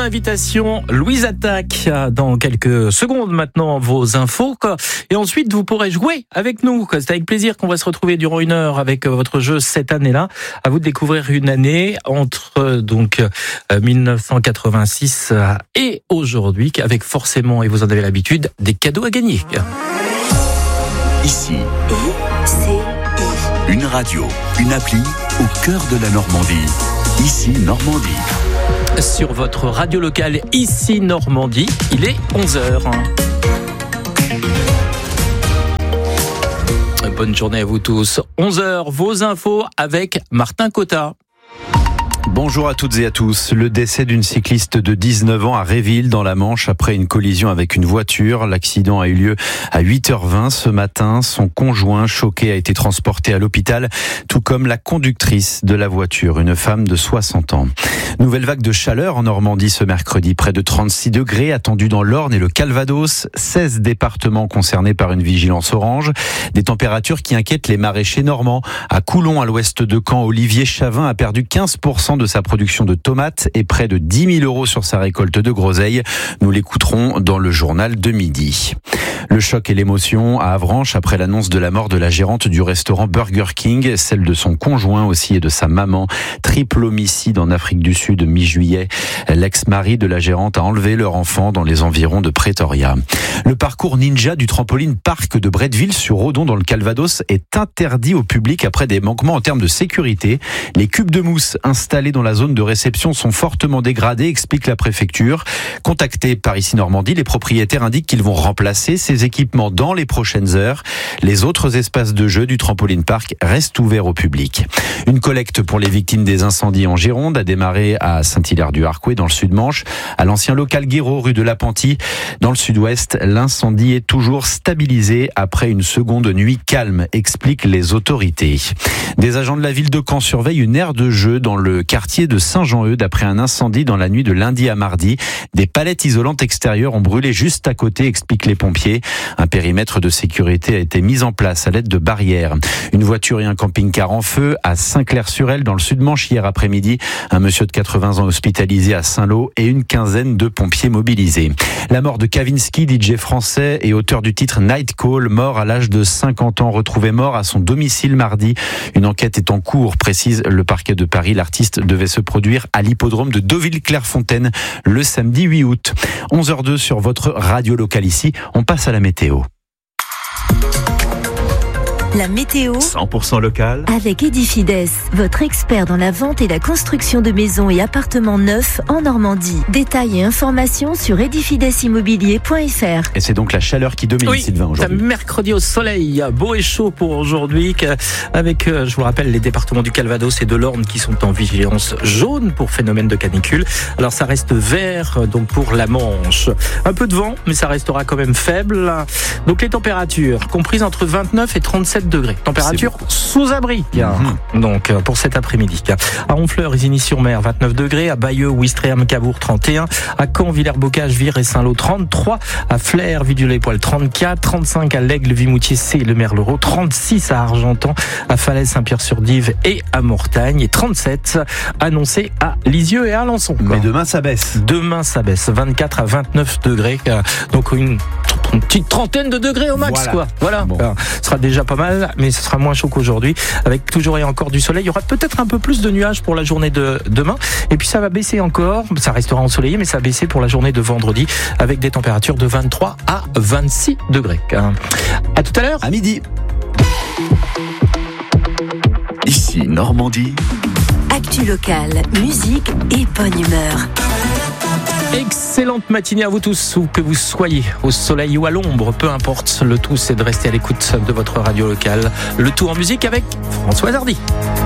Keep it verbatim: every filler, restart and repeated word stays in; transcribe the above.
invitation, Louise Attaque, dans quelques secondes maintenant, vos infos. Et ensuite, vous pourrez jouer avec nous. C'est avec plaisir qu'on va se retrouver durant une heure avec votre jeu cette année-là. À vous de découvrir une année entre donc dix-neuf cent quatre-vingt-six et aujourd'hui, avec forcément, et vous en avez l'habitude, des cadeaux à gagner. Ici, I C I. Une radio, une appli au cœur de la Normandie. Ici, Normandie. Sur votre radio locale, ici Normandie, il est onze heures. Bonne journée à vous tous. onze heures, vos infos avec Martin Cotta. Bonjour à toutes et à tous. Le décès d'une cycliste de dix-neuf ans à Réville dans la Manche après une collision avec une voiture. L'accident a eu lieu à huit heures vingt ce matin. Son conjoint choqué a été transporté à l'hôpital, tout comme la conductrice de la voiture, une femme de soixante ans. Nouvelle vague de chaleur en Normandie ce mercredi. Près de trente-six degrés attendus dans l'Orne et le Calvados. seize départements concernés par une vigilance orange. Des températures qui inquiètent les maraîchers normands. À Coulon, à l'ouest de Caen, Olivier Chavin a perdu quinze pour cent de sa production de tomates et près de dix mille euros sur sa récolte de groseilles. Nous l'écouterons dans le journal de midi. Le choc et l'émotion à Avranches après l'annonce de la mort de la gérante du restaurant Burger King, celle de son conjoint aussi et de sa maman. Triple homicide en Afrique du Sud mi-juillet. L'ex-mari de la gérante a enlevé leur enfant dans les environs de Pretoria. Le parcours ninja du trampoline parc de Bretteville sur Redon dans le Calvados est interdit au public après des manquements en termes de sécurité. Les cubes de mousse installés dans la zone de réception sont fortement dégradés, explique la préfecture. Contactés par Ici Normandie, les propriétaires indiquent qu'ils vont remplacer ces équipements dans les prochaines heures. Les autres espaces de jeu du trampoline park restent ouverts au public. Une collecte pour les victimes des incendies en Gironde a démarré à Saint-Hilaire-du-Harcouët dans le Sud-Manche, à l'ancien local Guéraud rue de l'Appentis. Dans le Sud-Ouest, l'incendie est toujours stabilisé après une seconde nuit calme, expliquent les autorités. Des agents de la ville de Caen surveillent une aire de jeu dans le quartier de Saint-Jean-Eudes après un incendie dans la nuit de lundi à mardi. Des palettes isolantes extérieures ont brûlé juste à côté, expliquent les pompiers. Un périmètre de sécurité a été mis en place à l'aide de barrières. Une voiture et un camping-car en feu à Saint-Clair-sur-Elle dans le Sud-Manche hier après-midi. Un monsieur de quatre-vingts ans hospitalisé à Saint-Lô et une quinzaine de pompiers mobilisés. La mort de Kavinsky, D J français et auteur du titre Night Call, mort à l'âge de cinquante ans, retrouvé mort à son domicile mardi. Une enquête est en cours, précise le parquet de Paris. L'artiste devait se produire à l'hippodrome de Deauville-Clairefontaine le samedi huit août. onze heures deux sur votre radio locale ici. On passe à la météo. La météo cent pour cent local. avec Edifides, votre expert dans la vente et la construction de maisons et appartements neufs en Normandie. Détails et informations sur edifides immobilier point f r. Et c'est donc la chaleur qui domine, Oui, Sylvain, aujourd'hui. c'est mercredi au soleil, beau et chaud pour aujourd'hui, avec, je vous rappelle, les départements du Calvados et de l'Orne qui sont en vigilance jaune pour phénomène de canicule. Alors ça reste vert donc pour la Manche. Un peu de vent, mais ça restera quand même faible. Donc les températures comprises entre vingt-neuf et trente-sept degrés. Température sous abri. Mm-hmm. Donc pour cet après-midi. À Honfleur, Isigny-sur-Mer, vingt-neuf degrés. À Bayeux, Ouistreham, Cabourg, trente et un. À Caen, Villers-Bocage, Vire et Saint-Lô, trente-trois. À Flers, Vidieu-les-Poils, trente-quatre. trente-cinq à l'Aigle, Vimoutier, C et le Merlereau. trente-six à Argentan, à Falaise, Saint-Pierre-sur-Dive et à Mortagne. Et trente-sept annoncés à Lisieux et à Alençon. Mais demain, ça baisse. Demain, ça baisse. vingt-quatre à vingt-neuf degrés. Donc une, une petite trentaine de degrés au max, voilà. quoi. Voilà. Bon. Alors, ce sera déjà pas mal, mais ce sera moins chaud qu'aujourd'hui. Avec toujours et encore du soleil. Il y aura peut-être un peu plus de nuages pour la journée de demain. Et puis ça va baisser encore. Ça restera ensoleillé, mais ça va baisser pour la journée de vendredi avec des températures de vingt-trois à vingt-six degrés. À tout à l'heure. À midi. Ici, Normandie. Actu locale, musique et bonne humeur. Excellente matinée à vous tous, où que vous soyez, au soleil ou à l'ombre, peu importe. Le tout, c'est de rester à l'écoute de votre radio locale. Le tout en musique avec Françoise Hardy.